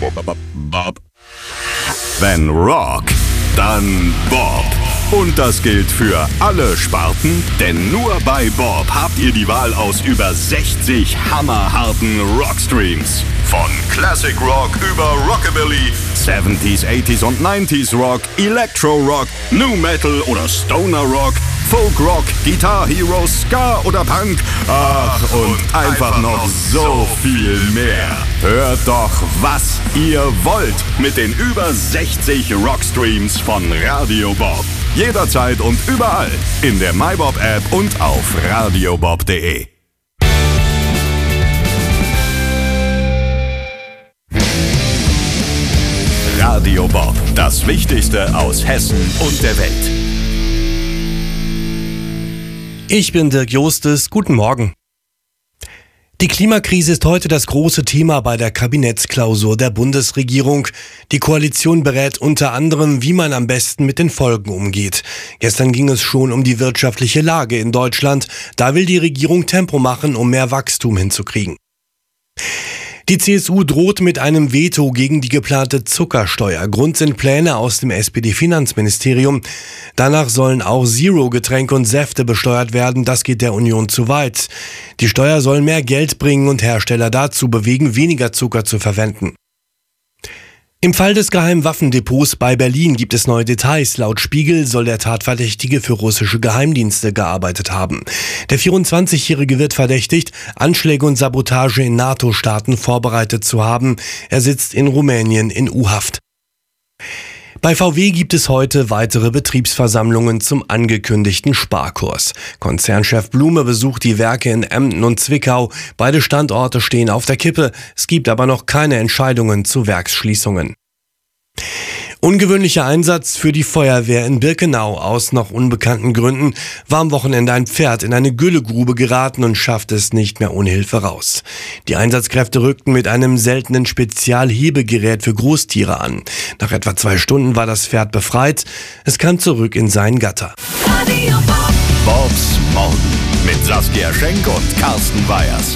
Bob. Wenn Rock, dann Bob. Und das gilt für alle Sparten, denn nur bei Bob habt ihr die Wahl aus über 60 hammerharten Rockstreams. Von Classic Rock über Rockabilly, 70s, 80s und 90s Rock, Electro Rock, New Metal oder Stoner Rock, Folk Rock, Guitar Hero, Ska oder Punk. Ach, und einfach noch so viel mehr. Hört doch, was ihr wollt mit den über 60 Rockstreams von Radio Bob. Jederzeit und überall in der MyBob-App und auf radiobob.de. Radio Bob, das Wichtigste aus Hessen und der Welt. Ich bin Dirk Jostes, guten Morgen. Die Klimakrise ist heute das große Thema bei der Kabinettsklausur der Bundesregierung. Die Koalition berät unter anderem, wie man am besten mit den Folgen umgeht. Gestern ging es schon um die wirtschaftliche Lage in Deutschland. Da will die Regierung Tempo machen, um mehr Wachstum hinzukriegen. Die CSU droht mit einem Veto gegen die geplante Zuckersteuer. Grund sind Pläne aus dem SPD-Finanzministerium. Danach sollen auch Zero-Getränke und Säfte besteuert werden. Das geht der Union zu weit. Die Steuer soll mehr Geld bringen und Hersteller dazu bewegen, weniger Zucker zu verwenden. Im Fall des geheimen Waffendepots bei Berlin gibt es neue Details. Laut Spiegel soll der Tatverdächtige für russische Geheimdienste gearbeitet haben. Der 24-Jährige wird verdächtigt, Anschläge und Sabotage in NATO-Staaten vorbereitet zu haben. Er sitzt in Rumänien in U-Haft. Bei VW gibt es heute weitere Betriebsversammlungen zum angekündigten Sparkurs. Konzernchef Blume besucht die Werke in Emden und Zwickau. Beide Standorte stehen auf der Kippe. Es gibt aber noch keine Entscheidungen zu Werksschließungen. Ungewöhnlicher Einsatz für die Feuerwehr in Birkenau. Aus noch unbekannten Gründen war am Wochenende ein Pferd in eine Güllegrube geraten und schaffte es nicht mehr ohne Hilfe raus. Die Einsatzkräfte rückten mit einem seltenen Spezialhebegerät für Großtiere an. Nach etwa 2 Stunden war das Pferd befreit. Es kam zurück in seinen Gatter. Bobs Morgen mit Saskia Schenk und Carsten Weyers.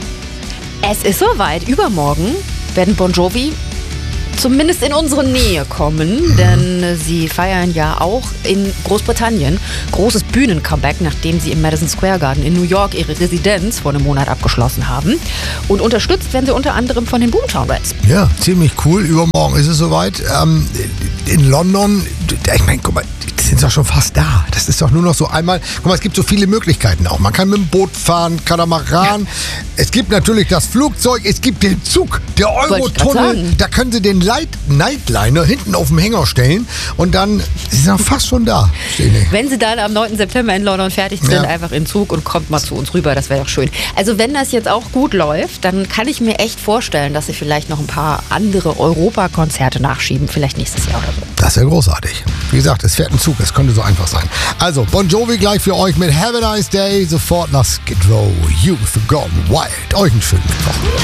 Es ist soweit. Übermorgen werden Bon Jovi zumindest in unsere Nähe kommen, denn sie feiern ja auch in Großbritannien großes Bühnen-Comeback, nachdem sie im Madison Square Garden in New York ihre Residenz vor einem Monat abgeschlossen haben. Und unterstützt werden sie unter anderem von den Boomtown Rats. Ja, ziemlich cool. Übermorgen ist es soweit. In London, ich meine, guck mal, die sind doch schon fast da. Das ist doch nur noch so einmal. Guck mal, es gibt so viele Möglichkeiten auch. Man kann mit dem Boot fahren, Katamaran. Es gibt natürlich das Flugzeug, es gibt den Zug, der Eurotunnel. Da können sie den Nightliner hinten auf dem Hänger stellen und dann sind sie fast schon da. Wenn sie dann am 9. September in London fertig sind, einfach in Zug und kommt mal zu uns rüber, das wäre doch schön. Also wenn das jetzt auch gut läuft, dann kann ich mir echt vorstellen, dass sie vielleicht noch ein paar andere Europakonzerte nachschieben, vielleicht nächstes Jahr oder so. Das wäre großartig. Wie gesagt, es fährt ein Zug, es könnte so einfach sein. Also, Bon Jovi gleich für euch mit Have a Nice Day, sofort nach Skid Row, Youth Gone Wild. Euch einen schönen Mittwoch.